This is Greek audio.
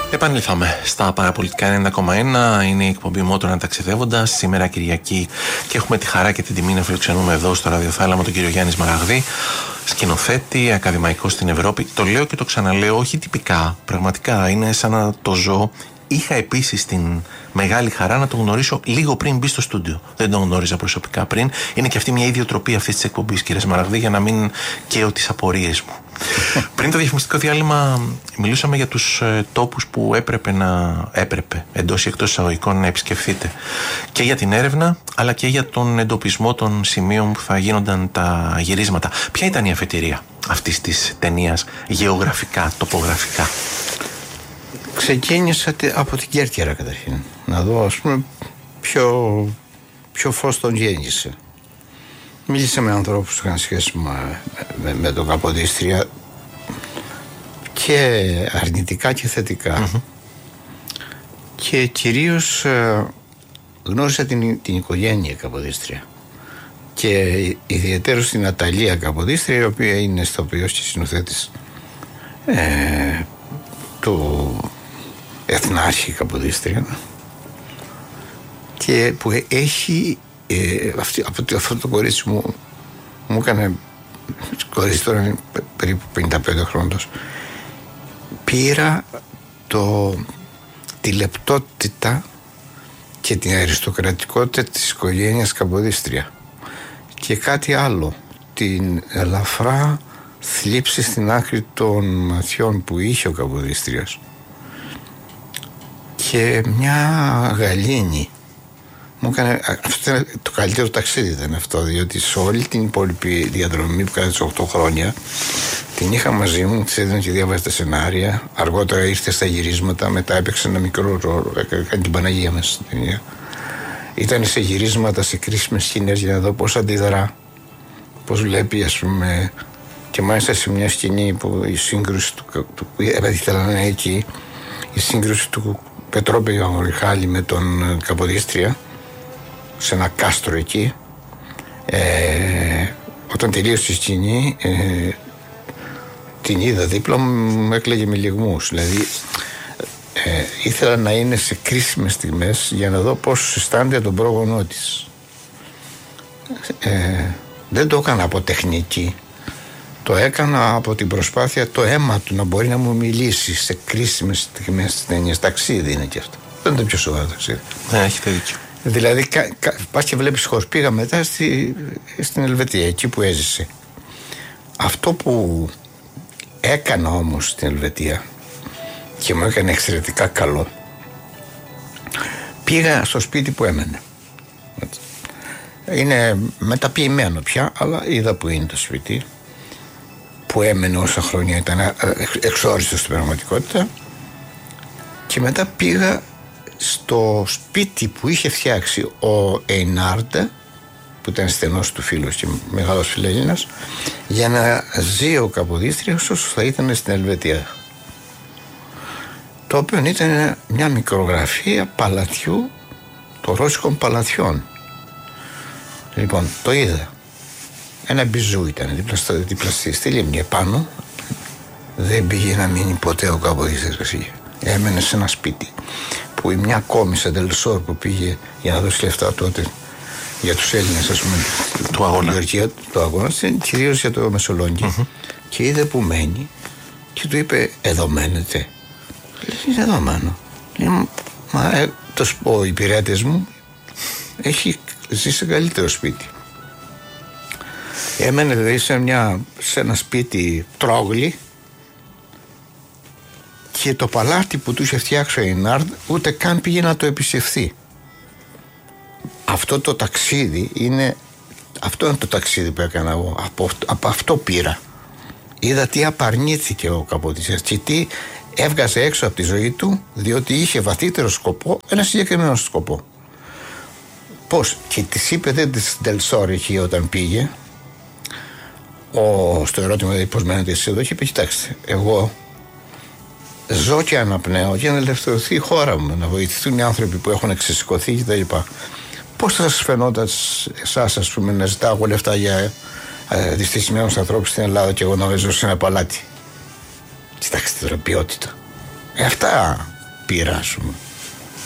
Επανήλθαμε στα Παραπολιτικά 90,1. Είναι η εκπομπή Μότορα Ταξιδεύοντας. Σήμερα Κυριακή και έχουμε τη χαρά και την τιμή να φιλοξενούμε εδώ στο ραδιοθάλαμο τον κύριο Γιάννη Σμαραγδί, σκηνοθέτη, ακαδημαϊκό στην Ευρώπη. Το λέω και το ξαναλέω, όχι τυπικά. Πραγματικά είναι σαν να το ζω. Είχα επίσης την μεγάλη χαρά να τον γνωρίσω λίγο πριν μπει στο στούντιο. Δεν τον γνώριζα προσωπικά πριν. Είναι και αυτή μια ιδιοτροπία αυτή τη εκπομπή, κύριε Σμαραγδί, για να μην καίω τις απορίες μου. Πριν το διαφημιστικό διάλειμμα, μιλούσαμε για τους τόπους που έπρεπε εντός ή εκτός εισαγωγικών να επισκεφθείτε. Και για την έρευνα, αλλά και για τον εντοπισμό των σημείων που θα γίνονταν τα γυρίσματα. Ποια ήταν η αφετηρία αυτής της ταινίας, γεωγραφικά, τοπογραφικά? Ξεκίνησα από την Κέρκυρα καταρχήν. Να δω, ας πούμε, ποιο φως τον γέννησε. Μίλησα με ανθρώπους που είχαν σχέση με τον Καποδίστρια και αρνητικά και θετικά. Και κυρίως γνώρισα την οικογένεια Καποδίστρια και ιδιαίτερα την Αταλία Καποδίστρια, η οποία είναι ηθοποιός και σκηνοθέτης του Εθνάρχη Καποδίστρια, και που έχει αυτό το κορίτσι μου έκανε, κορίτσι τώρα είναι περίπου 55 χρόνων, πήρα τη λεπτότητα και την αριστοκρατικότητα της οικογένειας Καποδίστρια και κάτι άλλο, την ελαφρά θλίψη στην άκρη των ματιών που είχε ο Καποδίστριας και μια γαλήνη. Μου έκανε, αυτό ήταν το καλύτερο ταξίδι, ήταν αυτό, διότι σε όλη την υπόλοιπη διαδρομή που κάνει 8 χρόνια την είχα μαζί μου, της έδινα και διάβαζε τα σενάρια. Αργότερα ήρθε στα γυρίσματα, μετά έπαιξε ένα μικρό ρόλο, έκανε την Παναγία μέσα στην ταινία. Ήταν σε γυρίσματα, σε κρίσιμες σκηνές για να δω πώς αντιδρά, πώς βλέπει, ας πούμε. Και μάλιστα σε μια σκηνή που η σύγκρουση του ήθελα να είναι εκεί, η σύγκρουση του Πετρόπη Αγοριχάλη με τον Καποδίστρια σε ένα κάστρο εκεί, όταν τελείωσε η σκηνή, την είδα δίπλα μου, έκλαιγε με λυγμούς. Δηλαδή ήθελα να είναι σε κρίσιμες στιγμές για να δω πώς αισθάνεται τον πρόγονό της. Δεν το έκανα από τεχνική, το έκανα από την προσπάθεια το αίμα του να μπορεί να μου μιλήσει σε κρίσιμες στιγμές της ταινίας. Ταξίδι είναι και αυτό. Δεν είναι το πιο σοβαρό ταξίδι. Ναι, έχετε δίκιο. Δηλαδή πας και βλέπεις χώρους. Πήγα μετά στην Ελβετία, εκεί που έζησε. Αυτό που έκανα όμως στην Ελβετία και μου έκανε εξαιρετικά καλό, πήγα στο σπίτι που έμενε. Είναι μεταποιημένο πια, αλλά είδα που είναι το σπίτι που έμενε όσα χρόνια, ήταν εξόριστο στην πραγματικότητα. Και μετά πήγα στο σπίτι που είχε φτιάξει ο Εινάρντε, που ήταν στενός του φίλος και μεγάλος φιλέλληνας, για να ζει ο Καποδίστριος όσο θα ήταν στην Ελβετία, το οποίο ήταν μια μικρογραφία παλατιού των ρώσικων παλατιών. Λοιπόν, το είδα. Ένα μπιζού ήταν δίπλα στη λίμνη επάνω. Δεν πήγε να μείνει ποτέ ο Καποδίστριος. Έμενε σε ένα σπίτι που η μια κόμισσα Ντελσόρ που πήγε για να δώσει λεφτά τότε για τους Έλληνες, ας πούμε, του αγώνα, του αγώνα, κυρίως για το Μεσολόγγι, και είδε που μένει και του είπε, εδώ μένετε? Λέει, εδώ μένω. Λέει, ο υπηρέτης μου έχει ζει σε καλύτερο σπίτι. Έμενε δηλαδή σε ένα σπίτι τρόγλι, και το παλάτι που του είχε φτιάξει ο Εινάρντ ούτε καν πήγε να το επισκεφθεί. Αυτό το ταξίδι είναι το ταξίδι που έκανα εγώ. Από αυτό πήρα. Είδα τι απαρνήθηκε ο Καποδίστριας και τι έβγαζε έξω από τη ζωή του, διότι είχε βαθύτερο σκοπό, ένα συγκεκριμένο σκοπό. Πώς? Και της είπε δεν της Ντελσόρ εκεί όταν πήγε, στο ερώτημα δηλαδή πώς μένετε εσείς εδώ, και είπε, κοιτάξτε, εγώ ζω και αναπνέω για να ελευθερωθεί η χώρα μου, να βοηθηθούν οι άνθρωποι που έχουν εξεσηκωθεί κτλ. Πώς θα σας φαινόταν εσάς, ας πούμε, να ζητάω εγώ λεφτά για δυστυχισμένους ανθρώπους στην Ελλάδα και εγώ να ζω σε ένα παλάτι? Κοιτάξτε τώρα, ποιότητα. Αυτά πείρα, ας πούμε.